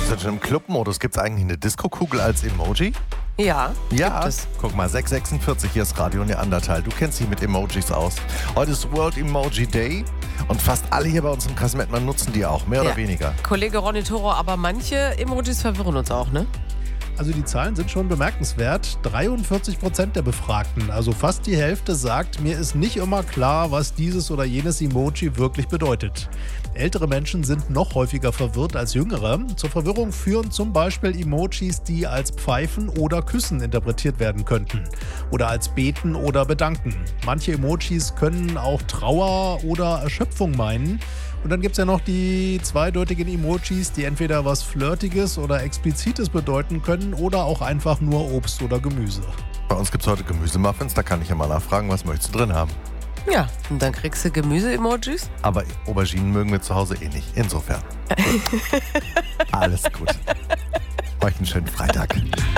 sind schon im Clubmodus. Gibt es eigentlich eine Disco-Kugel als Emoji? Ja, Ja, gibt es. guck mal, 646, hier ist Radio Neandertal. Du kennst dich mit Emojis aus. Heute ist World Emoji Day und fast alle hier bei uns im Kreis Mettmann nutzen die auch, mehr oder weniger. Kollege Ronny Toro, aber manche Emojis verwirren uns auch, ne? Also die Zahlen sind schon bemerkenswert. 43% der Befragten, also fast die Hälfte, sagt, mir ist nicht immer klar, was dieses oder jenes Emoji wirklich bedeutet. Ältere Menschen sind noch häufiger verwirrt als jüngere. Zur Verwirrung führen zum Beispiel Emojis, die als Pfeifen oder Küssen interpretiert werden könnten. Oder als Beten oder Bedanken. Manche Emojis können auch Trauer oder Erschöpfung meinen. Und dann gibt es ja noch die zweideutigen Emojis, die entweder was Flirtiges oder Explizites bedeuten können oder auch einfach nur Obst oder Gemüse. Bei uns gibt es heute Gemüsemuffins, da kann ich ja mal nachfragen, was möchtest du drin haben? Ja, und dann kriegst du Gemüse-Emojis. Aber Auberginen mögen wir zu Hause eh nicht. Insofern. Alles gut. Euch einen schönen Freitag.